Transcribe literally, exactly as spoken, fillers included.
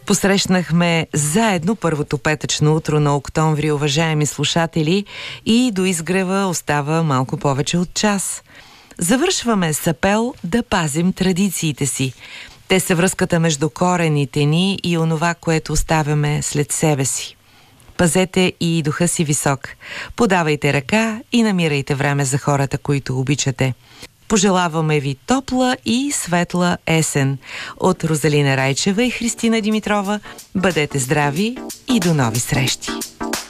Посрещнахме заедно първото петъчно утро на октомври, уважаеми слушатели, и до изгрева остава малко повече от час. Завършваме с апел да пазим традициите си. Те са връзката между корените ни и онова, което оставяме след себе си. Пазете и духа си висок. Подавайте ръка и намирайте време за хората, които обичате. Пожелаваме ви топла и светла есен. От Розалина Райчева и Христина Димитрова. Бъдете здрави и до нови срещи!